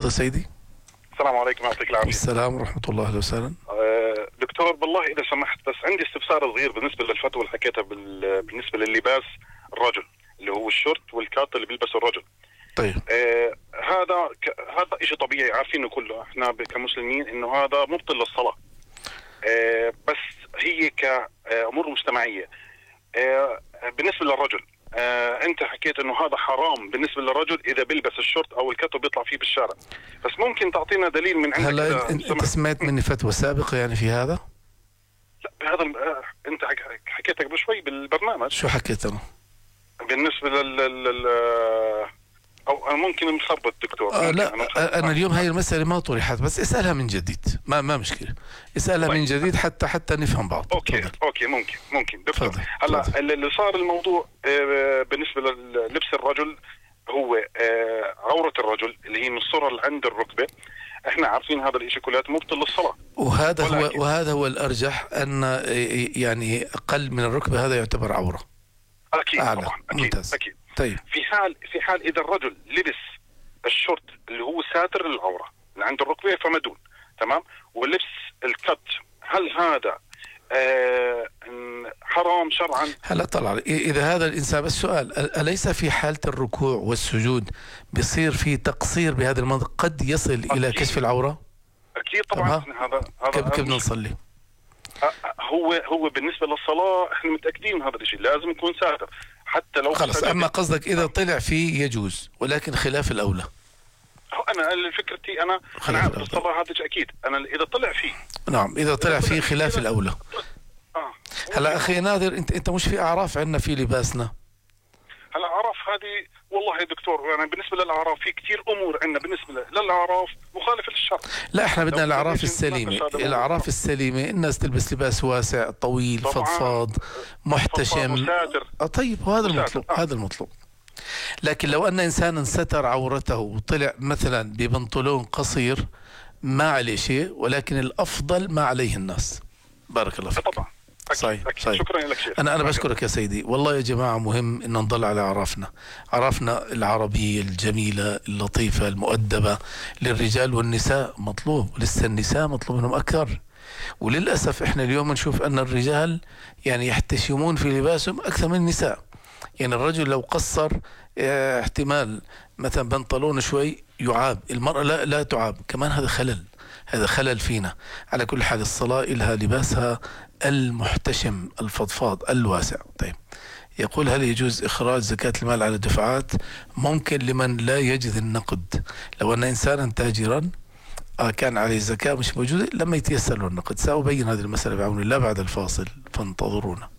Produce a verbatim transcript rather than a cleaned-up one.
تفضل سيدي. السلام عليكم، يعطيك العافية. السلام ورحمة الله، أهلا وسهلا. أه دكتور، بالله إذا سمحت، بس عندي استفسار صغير بالنسبة للفتوى اللي حكيتها بالنسبة لللباس الرجل اللي هو الشورت والكات اللي بيلبسه الرجل. طيب أه هذا ك... هذا شيء طبيعي، عارفينه كله احنا كمسلمين انه هذا مبطل للصلاة. أه بس هي كأمور مجتمعية. أه بالنسبة للرجل، آه، انت حكيت انه هذا حرام بالنسبه للرجل اذا بيلبس الشورت او الكت وبيطلع فيه بالشارع، بس ممكن تعطينا دليل من عندك؟ هلا انت, انت سمعت مني فتوى سابقه يعني في هذا؟ لا هذا آه، انت حكيت قبل شوي بالبرنامج. شو حكيت انا؟ بالنسبه لل, لل... او انا ممكن مخربط دكتور. آه لا أنا, انا اليوم هاي المساله ما طرحت، بس اسالها من جديد، ما ما مشكله، اسالها طيب. من جديد حتى حتى نفهم بعض. اوكي فضل. اوكي ممكن ممكن دكتور. فضل. هلا فضل. اللي صار الموضوع آه بالنسبه للبس الرجل هو آه عوره الرجل اللي هي من الصوره اللي عند الركبه. احنا عارفين هذا الشيء كلياته مبطل للصلاه، وهذا هو وهذا هو الارجح، ان يعني اقل من الركبه هذا يعتبر عوره. اكيد أعلى. طبعا اكيد ممتاز. اكيد. طيب في حال في حال اذا الرجل لبس الشورت اللي هو ساتر للعوره اللي عند الركبه فما دون، تمام، ولبس الكت، هل هذا آه حرام شرعا؟ هلا طلع اذا هذا الانسان، بس سؤال، اليس في حاله الركوع والسجود بيصير في تقصير بهذا المنطق قد يصل أكيد. الى كشف العوره؟ اكيد طبعا. هذا كيف كيف بدنا نصلي؟ هو هو بالنسبه للصلاه احنا متاكدين من هذا الشيء، لازم يكون ساتر حتى لو خلص. اما قصدك اذا طلع فيه يجوز، ولكن خلاف الاولى. انا فكرتي انا نعم بالصلاه هذا اكيد، انا اذا طلع فيه نعم اذا طلع فيه خلاف الاولى. اه هلا اخي نادر، انت انت مش في اعراف عندنا في لباسنا؟ هلا اعراف هذه والله يا دكتور، يعني بالنسبه للاعراف في كثير امور عندنا بالنسبه للاعراف مخالفه للشرع. لا احنا بدنا الاعراف السليمه، الاعراف السليمه الناس تلبس لباس واسع طويل فضفاض محتشم وساتر. اه طيب، وهذا المطلوب. آه. هذا المطلوب. لكن لو ان انسانا ستر عورته وطلع مثلا ببنطلون قصير ما عليه شيء، ولكن الافضل ما عليه الناس. بارك الله فيك. طبعا صحيح. صحيح. شكرا لك شيخ. انا انا بشكرك يا سيدي، والله يا جماعه مهم ان نضل على اعرافنا، اعرافنا العربيه الجميله اللطيفه المؤدبه للرجال والنساء مطلوب، ولسه النساء مطلوب منهم اكثر. وللاسف احنا اليوم نشوف ان الرجال يعني يحتشمون في لباسهم اكثر من النساء. يعني الرجل لو قصر اه احتمال مثلا بنطلون شوي يعاب، المرأة لا لا تعاب، كمان هذا خلل، هذا خلل فينا. على كل حال الصلاة لها لباسها المحتشم الفضفاض الواسع. طيب يقول هل يجوز إخراج زكاة المال على دفعات؟ ممكن لمن لا يجد النقد. لو أن إنسانا تاجرا كان عليه زكاة مش موجودة لما يتيسر له النقد. سأبين هذه المسألة بعون الله بعد الفاصل، فانتظرونا.